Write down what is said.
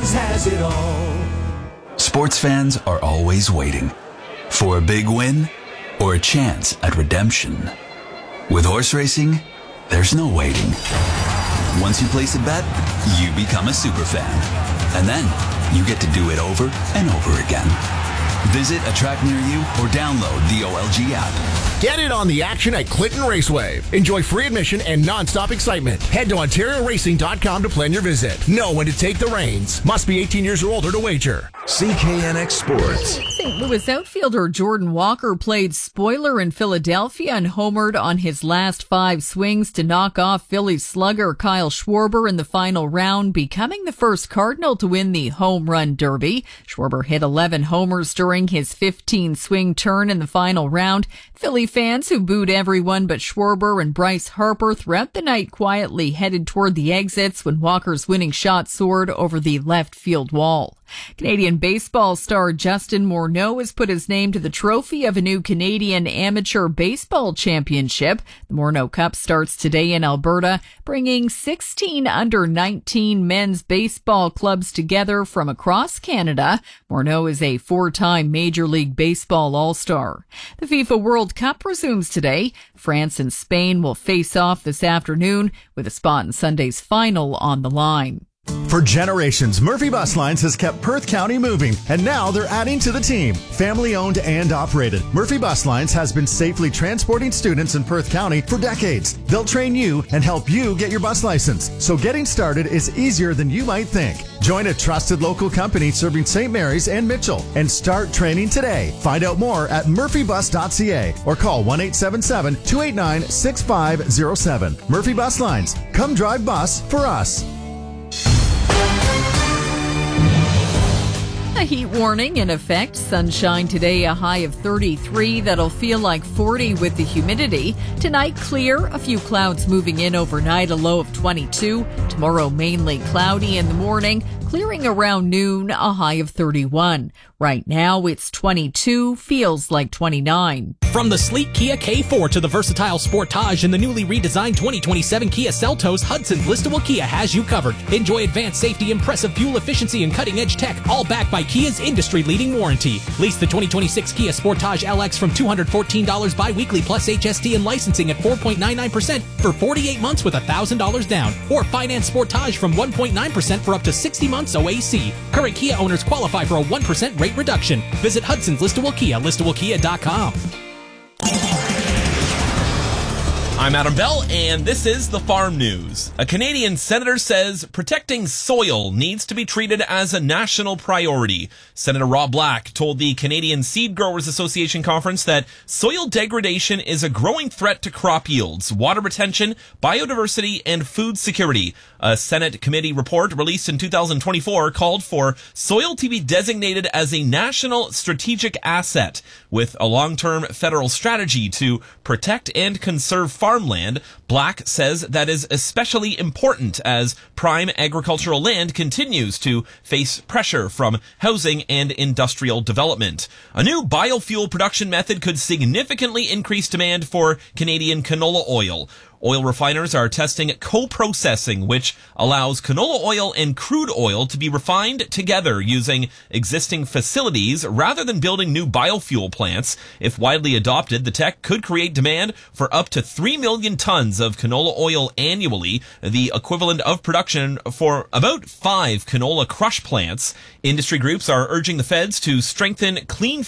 Caesars has it all. Sports fans are always waiting for a big win or a chance at redemption. With horse racing, there's no waiting. Once you place a bet, you become a superfan. And then you get to do it over and over again. Visit a track near you or download the OLG app. Get in on the action at Clinton Raceway. Enjoy free admission and non-stop excitement. Head to OntarioRacing.com to plan your visit. Know when to take the reins. Must be 18 years or older to wager. CKNX Sports. St. Louis outfielder Jordan Walker played spoiler in Philadelphia and homered on his last 5 swings to knock off Phillies slugger Kyle Schwarber in the final round, becoming the first Cardinal to win the home run derby. Schwarber hit 11 homers during his 15-swing turn in the final round. Philly fans who booed everyone but Schwarber and Bryce Harper throughout the night quietly headed toward the exits when Walker's winning shot soared over the left field wall. Canadian baseball star Justin Morneau has put his name to the trophy of a new Canadian Amateur Baseball Championship. The Morneau Cup starts today in Alberta, bringing 16 under-19 men's baseball clubs together from across Canada. Morneau is a 4-time Major League Baseball All-Star. The FIFA World Cup resumes today. France and Spain will face off this afternoon with a spot in Sunday's final on the line. For generations, Murphy Bus Lines has kept Perth County moving, and now they're adding to the team. Family owned and operated, Murphy Bus Lines has been safely transporting students in Perth County for decades. They'll train you and help you get your bus license, so getting started is easier than you might think. Join a trusted local company serving St. Mary's and Mitchell and start training today. Find out more at murphybus.ca or call 1-877-289-6507. Murphy Bus Lines. Come drive bus for us. A heat warning in effect. Sunshine today, a high of 33. That'll feel like 40 with the humidity. Tonight, clear. A few clouds moving in overnight, a low of 22. Tomorrow, mainly cloudy in the morning. Clearing around noon, a high of 31. Right now, it's 22, feels like 29. From the sleek Kia K4 to the versatile Sportage and the newly redesigned 2027 Kia Seltos, Hudson's Listowel Kia has you covered. Enjoy advanced safety, impressive fuel efficiency, and cutting-edge tech, all backed by Kia's industry-leading warranty. Lease the 2026 Kia Sportage LX from $214 bi-weekly plus HST and licensing at 4.99% for 48 months with $1,000 down. Or finance Sportage from 1.9% for up to 60 months OAC. Current Kia owners qualify for a 1% rate reduction. Visit Hudson's Listowel Kia, listowelkia.com. I'm Adam Bell, and this is the Farm News. A Canadian senator says protecting soil needs to be treated as a national priority. Senator Rob Black told the Canadian Seed Growers Association conference that soil degradation is a growing threat to crop yields, water retention, biodiversity, and food security. A Senate committee report released in 2024 called for soil to be designated as a national strategic asset with a long-term federal strategy to protect and conserve farmland. Black says that is especially important as prime agricultural land continues to face pressure from housing and industrial development. A new biofuel production method could significantly increase demand for Canadian canola oil. Oil refiners are testing co-processing, which allows canola oil and crude oil to be refined together using existing facilities rather than building new biofuel plants. If widely adopted, the tech could create demand for up to 3 million tons of canola oil annually, the equivalent of production for about 5 canola crush plants. Industry groups are urging the feds to strengthen clean